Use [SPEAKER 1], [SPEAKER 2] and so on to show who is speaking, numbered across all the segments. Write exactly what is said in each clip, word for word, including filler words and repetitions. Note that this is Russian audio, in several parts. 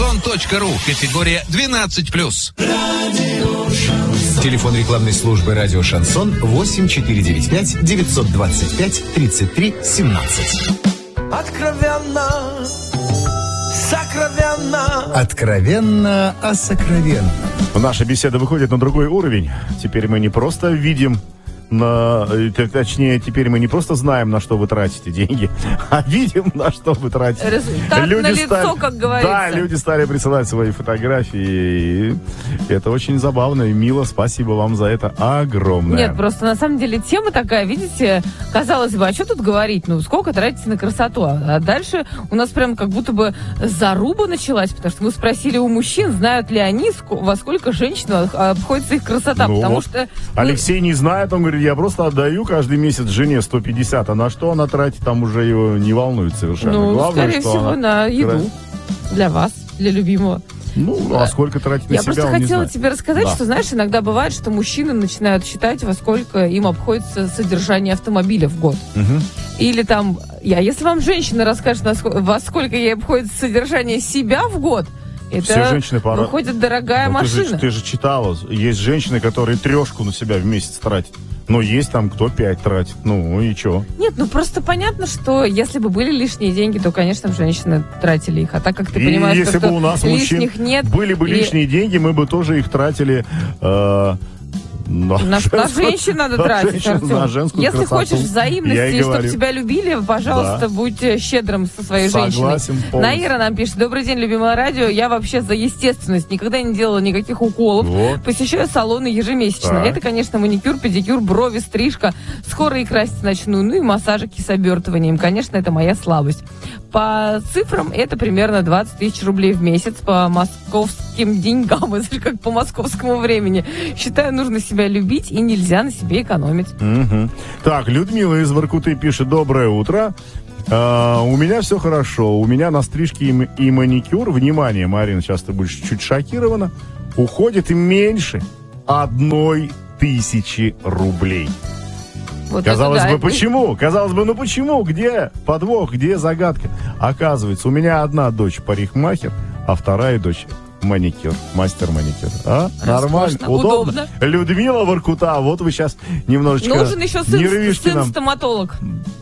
[SPEAKER 1] шансон точка ру. Категория двенадцать плюс.
[SPEAKER 2] Телефон рекламной службы «Радио Шансон» восемь четыре девять пять девятьсот двадцать пять тридцать три семнадцать.
[SPEAKER 3] Откровенно, сокровенно.
[SPEAKER 2] Откровенно о сокровенном.
[SPEAKER 4] Наша беседа выходит на другой уровень. Теперь мы не просто видим, на, точнее, теперь мы не просто знаем, на что вы тратите деньги, а видим, на что вы тратите.
[SPEAKER 5] Результат
[SPEAKER 4] люди
[SPEAKER 5] на лицо,
[SPEAKER 4] стали,
[SPEAKER 5] как говорится.
[SPEAKER 4] Да, люди стали присылать свои фотографии. И это очень забавно и мило. Спасибо вам за это огромное.
[SPEAKER 5] Нет, просто на самом деле тема такая, видите, казалось бы, а что тут говорить? Ну, сколько тратите на красоту? А дальше у нас прям как будто бы заруба началась, потому что мы спросили у мужчин, знают ли они, во сколько женщин обходится их красота.
[SPEAKER 4] Ну,
[SPEAKER 5] потому
[SPEAKER 4] вот
[SPEAKER 5] что...
[SPEAKER 4] Алексей не знает, он говорит, я просто отдаю каждый месяц жене сто пятьдесят, а на что она тратит, там уже его не волнует совершенно.
[SPEAKER 5] Ну,
[SPEAKER 4] Главное,
[SPEAKER 5] скорее
[SPEAKER 4] что
[SPEAKER 5] всего,
[SPEAKER 4] она...
[SPEAKER 5] на еду. Для вас, для любимого.
[SPEAKER 4] Ну, а сколько тратить на
[SPEAKER 5] Я
[SPEAKER 4] себя,
[SPEAKER 5] просто
[SPEAKER 4] он не
[SPEAKER 5] хотела
[SPEAKER 4] знает.
[SPEAKER 5] тебе рассказать,
[SPEAKER 4] Да.
[SPEAKER 5] что, знаешь, иногда бывает, что мужчины начинают считать, во сколько им обходится содержание автомобиля в год.
[SPEAKER 4] Угу.
[SPEAKER 5] Или там, я, если вам женщина расскажет, насколько, во сколько ей обходится содержание себя в год, это
[SPEAKER 4] Все женщины пора...
[SPEAKER 5] выходит дорогая
[SPEAKER 4] Ну,
[SPEAKER 5] машина.
[SPEAKER 4] Ты же, ты же читала, есть женщины, которые трешку на себя в месяц тратят. Но есть там, кто пять тратит. Ну, и чё?
[SPEAKER 5] Нет, ну просто понятно, что если бы были лишние деньги, то, конечно, женщины тратили их. А так как ты
[SPEAKER 4] И
[SPEAKER 5] понимаешь,
[SPEAKER 4] если
[SPEAKER 5] что
[SPEAKER 4] бы у нас
[SPEAKER 5] лишних
[SPEAKER 4] мужчин
[SPEAKER 5] нет,
[SPEAKER 4] были бы
[SPEAKER 5] и...
[SPEAKER 4] лишние деньги, мы бы тоже их тратили... Э, на,
[SPEAKER 5] На,
[SPEAKER 4] женскую,
[SPEAKER 5] на женщин надо
[SPEAKER 4] на
[SPEAKER 5] тратить,
[SPEAKER 4] женщин,
[SPEAKER 5] Артем.
[SPEAKER 4] на женскую
[SPEAKER 5] Если
[SPEAKER 4] красоту.
[SPEAKER 5] хочешь
[SPEAKER 4] Я
[SPEAKER 5] взаимности,
[SPEAKER 4] и
[SPEAKER 5] и чтобы
[SPEAKER 4] говорю.
[SPEAKER 5] тебя любили, пожалуйста,
[SPEAKER 4] Да.
[SPEAKER 5] будь щедрым со своей
[SPEAKER 4] Согласен
[SPEAKER 5] женщиной.
[SPEAKER 4] полностью.
[SPEAKER 5] Наира нам пишет: добрый день, любимое радио. Я вообще за естественность. Никогда не делала никаких уколов.
[SPEAKER 4] Вот.
[SPEAKER 5] Посещаю салоны ежемесячно.
[SPEAKER 4] Так.
[SPEAKER 5] Это, конечно, маникюр, педикюр, брови, стрижка. Скоро и красить начну. Ну и массажики с обертыванием. Конечно, это моя слабость. По цифрам это примерно двадцать тысяч рублей в месяц. По московским деньгам, это же как по московскому времени. Считаю, нужно себя любить и нельзя на себе экономить.
[SPEAKER 4] Мгм. Так, Людмила из Воркуты пишет: доброе утро. А, у меня все хорошо. У меня на стрижке и, м- и маникюр, внимание, Марина, сейчас ты будешь чуть шокирована, уходит меньше одной тысячи рублей.
[SPEAKER 5] Вот
[SPEAKER 4] Казалось
[SPEAKER 5] это
[SPEAKER 4] бы,
[SPEAKER 5] да.
[SPEAKER 4] почему? Казалось бы, ну почему? Где подвох, где загадка? Оказывается, у меня одна дочь парикмахер, а вторая дочь маникюр, мастер маникюр. А? Нормально, удобно.
[SPEAKER 5] удобно.
[SPEAKER 4] Людмила Воркута, вот вы сейчас немножечко
[SPEAKER 5] Нужен еще сын,
[SPEAKER 4] нервишки нам.
[SPEAKER 5] сын-стоматолог.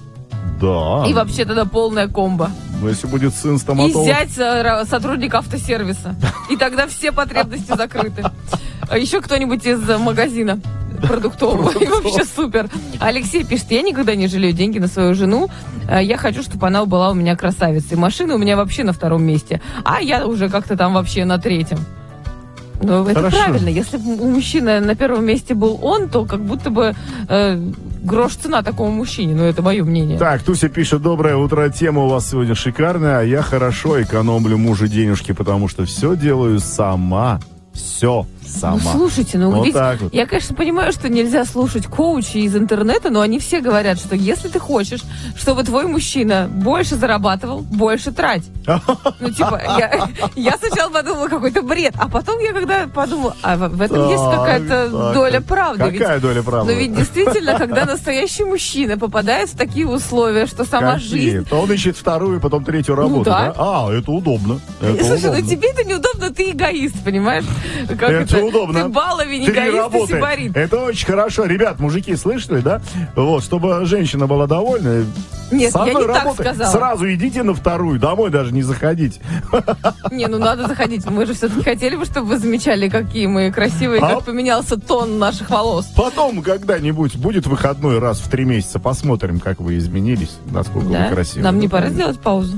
[SPEAKER 4] Да.
[SPEAKER 5] И вообще тогда полная комбо.
[SPEAKER 4] Ну, если будет сын
[SPEAKER 5] И
[SPEAKER 4] стоматолог.
[SPEAKER 5] зять э, ра- сотрудника автосервиса. И тогда все потребности закрыты. А еще кто-нибудь из э, магазина продуктового. И вообще супер. Алексей пишет: я никогда не жалею деньги на свою жену. Э, Я хочу, чтобы она была у меня красавицей. Машина у меня вообще на втором месте. А я уже как-то там вообще на третьем. Ну, это
[SPEAKER 4] Хорошо.
[SPEAKER 5] правильно. Если бы у мужчины на первом месте был он, то как будто бы э, грош цена такому мужчине. Ну, это мое мнение.
[SPEAKER 4] Так, Туся пишет: доброе утро, тема у вас сегодня шикарная, а я хорошо экономлю мужу денежки, потому что все делаю сама. Все сама.
[SPEAKER 5] Ну, слушайте, ну,
[SPEAKER 4] Вот
[SPEAKER 5] ведь
[SPEAKER 4] так вот.
[SPEAKER 5] я, конечно, понимаю, что нельзя слушать коучей из интернета, но они все говорят, что если ты хочешь, чтобы твой мужчина больше зарабатывал, больше трать. Ну, типа, я, я сначала подумала, какой-то бред, а потом я когда подумала, а в, в этом есть
[SPEAKER 4] Так,
[SPEAKER 5] какая-то
[SPEAKER 4] так.
[SPEAKER 5] доля правды.
[SPEAKER 4] Какая
[SPEAKER 5] ведь,
[SPEAKER 4] доля правды?
[SPEAKER 5] Но ведь действительно, когда настоящий мужчина попадает в такие условия, что сама
[SPEAKER 4] Какие?
[SPEAKER 5] жизнь...
[SPEAKER 4] То он ищет вторую, потом третью работу,
[SPEAKER 5] да.
[SPEAKER 4] да? А, это удобно. Это
[SPEAKER 5] Слушай,
[SPEAKER 4] удобно.
[SPEAKER 5] ну тебе это неудобно, ты эгоист, понимаешь? Как
[SPEAKER 4] Это удобно.
[SPEAKER 5] Ты баловень,
[SPEAKER 4] Три
[SPEAKER 5] эгоист и
[SPEAKER 4] работы.
[SPEAKER 5] сибарит.
[SPEAKER 4] Это очень хорошо. Ребят, мужики, слышали, да? Вот, чтобы женщина была довольна.
[SPEAKER 5] Нет,
[SPEAKER 4] с
[SPEAKER 5] я
[SPEAKER 4] одной
[SPEAKER 5] не так
[SPEAKER 4] работы
[SPEAKER 5] сказала.
[SPEAKER 4] Сразу идите на вторую, домой даже не заходите.
[SPEAKER 5] Не, ну надо заходить. Мы же все-таки хотели бы, чтобы вы замечали, какие мы красивые,
[SPEAKER 4] А?
[SPEAKER 5] как поменялся тон наших волос.
[SPEAKER 4] Потом когда-нибудь будет выходной раз в три месяца. Посмотрим, как вы изменились, насколько
[SPEAKER 5] Да?
[SPEAKER 4] вы красивы.
[SPEAKER 5] Нам не пора сделать паузу?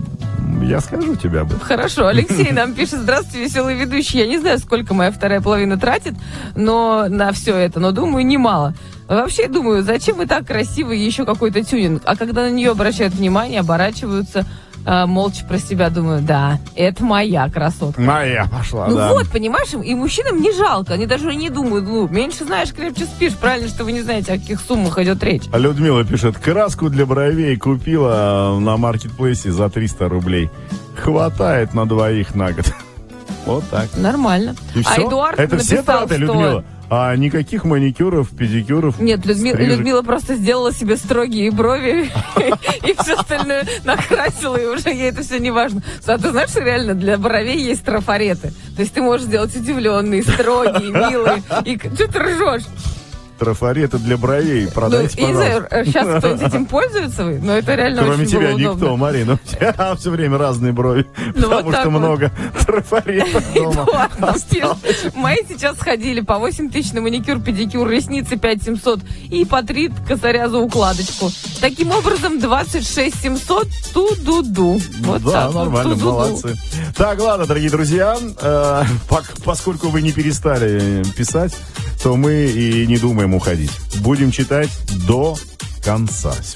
[SPEAKER 4] Я скажу тебе об этом.
[SPEAKER 5] Хорошо, Алексей нам пишет: здравствуйте, веселый ведущий. Я не знаю, сколько моя вторая половина тратит но на все это, но думаю, немало. Вообще, думаю, зачем вы так красивый, еще какой-то тюнинг? А когда на нее обращают внимание, оборачиваются, э, молча про себя, думаю, да, это моя красотка.
[SPEAKER 4] Моя пошла,
[SPEAKER 5] Ну
[SPEAKER 4] да.
[SPEAKER 5] вот, понимаешь, и мужчинам не жалко, они даже не думают, ну, меньше знаешь, крепче спишь, правильно, что вы не знаете, о каких суммах идет речь.
[SPEAKER 4] А Людмила пишет: краску для бровей купила на маркетплейсе за триста рублей. Хватает на двоих на год. Вот так.
[SPEAKER 5] Нормально.
[SPEAKER 4] И
[SPEAKER 5] А
[SPEAKER 4] все?
[SPEAKER 5] Эдуард
[SPEAKER 4] Это все
[SPEAKER 5] написал,
[SPEAKER 4] траты,
[SPEAKER 5] что...
[SPEAKER 4] Людмила? А никаких маникюров, педикюров.
[SPEAKER 5] Нет, Людми-
[SPEAKER 4] стрижек.
[SPEAKER 5] Людмила просто сделала себе строгие брови и все остальное накрасила, и уже ей это все не важно. А ты знаешь, что реально для бровей есть трафареты? То есть ты можешь сделать удивленный, строгий, милый. И что ты ржешь?
[SPEAKER 4] Трафареты для бровей. Продайте,
[SPEAKER 5] Ну, я не
[SPEAKER 4] пожалуйста.
[SPEAKER 5] знаю, сейчас кто-нибудь этим пользуется вы, но это реально
[SPEAKER 4] Кроме
[SPEAKER 5] очень
[SPEAKER 4] тебя
[SPEAKER 5] было
[SPEAKER 4] никто,
[SPEAKER 5] удобно.
[SPEAKER 4] Марина. У тебя все время разные брови.
[SPEAKER 5] Ну,
[SPEAKER 4] потому
[SPEAKER 5] вот так
[SPEAKER 4] что
[SPEAKER 5] вот.
[SPEAKER 4] много трафаретов дома.
[SPEAKER 5] Эдуард пишет, мои сейчас ходили по восемь тысяч на маникюр, педикюр, ресницы пять семьсот и по три косаря за укладочку. Таким образом, двадцать шесть семьсот ту-ду-ду. Вот
[SPEAKER 4] Да,
[SPEAKER 5] так вот,
[SPEAKER 4] нормально,
[SPEAKER 5] ту-ду-ду.
[SPEAKER 4] молодцы. Так, ладно, дорогие друзья, э, пок- поскольку вы не перестали писать, то мы и не думаем уходить. Будем читать до конца.